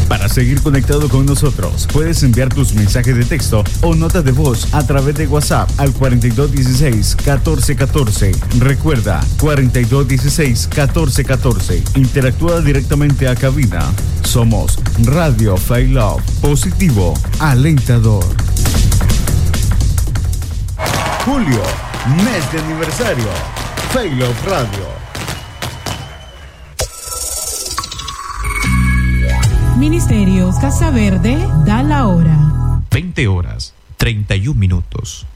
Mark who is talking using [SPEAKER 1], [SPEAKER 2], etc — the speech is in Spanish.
[SPEAKER 1] Para seguir conectado con nosotros, puedes enviar tus mensajes de texto o notas de voz a través de WhatsApp al 4216-1414. Recuerda, 4216-1414. Interactúa directamente a cabina. Somos Radio Faith Love, positivo, alentador. Julio, mes de aniversario. Faith Love Radio.
[SPEAKER 2] Ministerios Casa Verde da la hora.
[SPEAKER 3] 20 horas, 31 minutos.